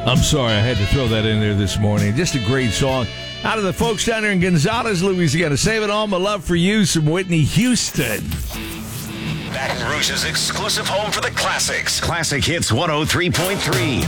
I'm sorry, I had to throw that in there this morning. Just a great song. Out of the folks down there in Gonzales, Louisiana. Saving all my love for you, some Whitney Houston. Baton Rouge's exclusive home for the classics. Classic Hits 103.3.